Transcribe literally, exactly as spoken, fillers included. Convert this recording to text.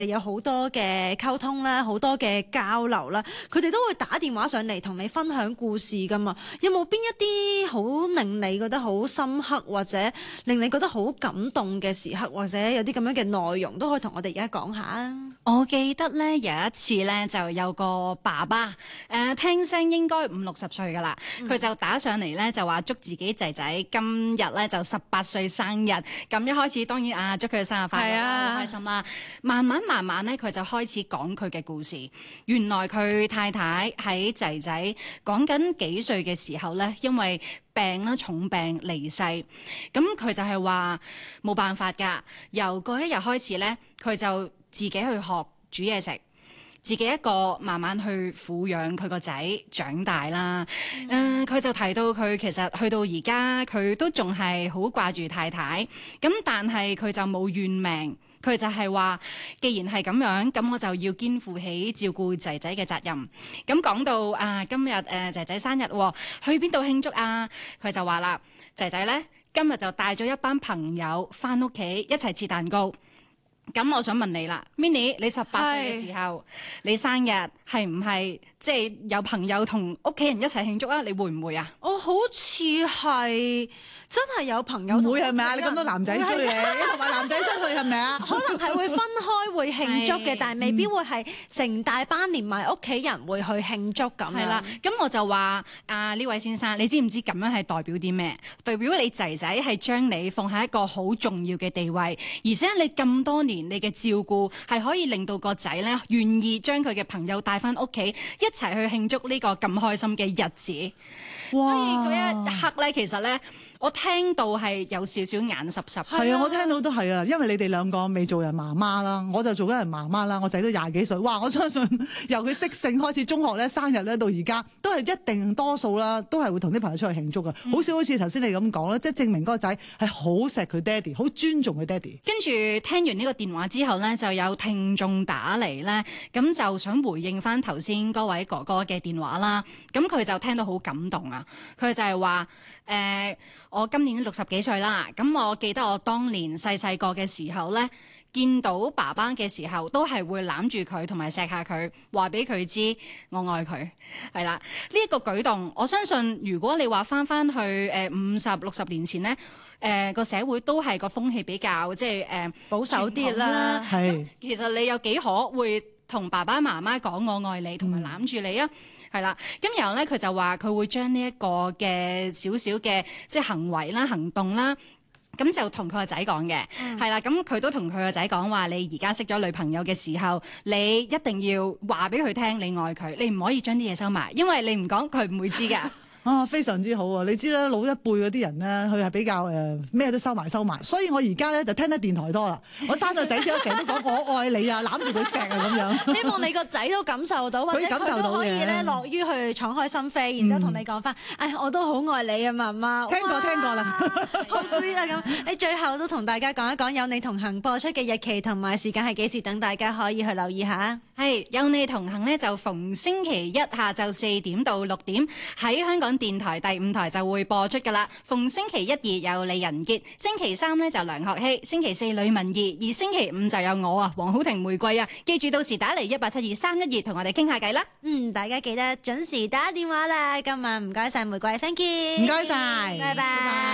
有好多嘅溝通啦，好多嘅交流啦，佢哋都會打電話上嚟同你分享故事噶嘛。有冇邊一啲好令你覺得好深刻，或者令你覺得好感動嘅時刻，或者有啲咁樣嘅內容都可以同我哋而家講下啊？ 我記得咧有一次咧就有個爸爸誒、呃、聽聲應該五六十歲噶啦，佢、嗯、就打上嚟咧就話祝自己仔仔今日咧就十八歲生日。咁一開始當然啊祝佢生日快樂啦，好、啊、開心啦。慢慢慢慢咧佢就開始講佢嘅故事。原來佢太太喺仔仔講緊幾歲嘅時候咧，因為病啦，重病離世。咁佢就係話冇辦法㗎，由嗰一日開始咧，佢就自己去學煮嘢食，自己一個慢慢去撫養佢個仔長大啦。誒、嗯，佢、呃、就提到佢其實去到而家，佢都仲係好掛住太太。咁但係佢就冇怨命，佢就係話，既然係咁樣，咁我就要肩負起照顧仔仔嘅責任。咁講到啊，今日誒仔仔生日，去邊度慶祝啊？佢就話啦，仔仔咧今日就帶咗一班朋友返屋企一齊切蛋糕。咁我想問你啦 ，Minnie， 你十八歲嘅時候，你生日係唔係即係有朋友同屋企人一齊慶祝啊？你會唔會啊？ 我好似係真係有朋友同， 唔會係咪啊？你咁多男仔追你，同埋男仔出去係咪啊？ 可能係會分開會慶祝嘅，但係未必會係成大班連埋屋企人會去慶祝咁。 係啦，咁我就話啊呢位先生，你知唔知咁樣係代表啲咩？代表你仔仔係將你放喺一個好重要嘅地位，而且你咁多年你嘅照顧係可以令到個仔咧願意將佢嘅朋友帶翻屋企一齊去慶祝呢個咁開心嘅日子。 哇！ 所以嗰一刻咧，其實咧。我聽到係有少少眼濕濕。 係啊，我聽到都係啊，因為你哋兩個未做人媽媽啦，我就做緊人媽媽啦。我仔都廿幾歲，哇！我相信由佢識性開始，中學咧生日咧到而家，都係一定多數啦，都係會同啲朋友出去慶祝噶。好、嗯、少好似頭先你咁講啦，即係證明嗰個仔係好錫佢爹哋，好尊重佢爹哋。 跟住聽完呢個電話之後咧，就有聽眾打嚟咧，咁就想回應翻頭先嗰位哥哥嘅電話啦。咁佢就聽到好感動啊，佢就係話。誒、呃，我今年六十幾歲啦，咁我記得我當年細細個嘅時候咧，見到爸爸嘅時候，都係會攬住佢同埋錫下佢，話俾佢知我愛佢，係啦。呢、這、一個舉動，我相信如果你話翻翻去誒五十六十年前咧，誒、呃、個社會都係個風氣比較即係誒、呃、 保守啲啦。 係， 其實你有幾可會同爸爸媽媽講我愛你，同埋攬住你啊？係啦，咁然後咧，佢就話佢會將呢一個嘅少少嘅即係行為啦、行動啦，咁就同佢個仔講嘅，係、嗯、啦，咁佢都同佢個仔講話：你而家識咗女朋友嘅時候，你一定要話俾佢聽你愛佢，你唔可以將啲嘢收埋，因為你唔講佢唔會知㗎。 啊，非常之好啊！你知啦，老一輩嗰啲人咧，佢係比較誒咩、呃、都收埋收埋，所以我而家咧就聽得電台多啦。我生咗仔之後，成日都講我愛你啊，攬住佢錫啊咁樣。 希望你個仔都感受到，或者佢都可以咧樂於去敞開心扉，然之後同你講翻，唉，我都好愛你啊，媽媽。 聽過聽過啦， 好 sweet 啊咁。你最後都同大家講一講有你同行播出嘅日期同埋時間係幾時，等大家可以去留意下。 係有你同行呢，就逢星期一下晝四點到六點喺香港電台第五台就會播出噶啦。逢星期一二有李仁傑，星期三呢就梁學希，星期四呂文儀，而星期五就有我啊黃浩庭玫瑰啊。記住到時打嚟一八七二三一二同我哋傾下偈啦。 嗯，大家記得準時打電話啦。今晚唔該晒玫瑰 ，thank you， 唔該晒， 拜拜。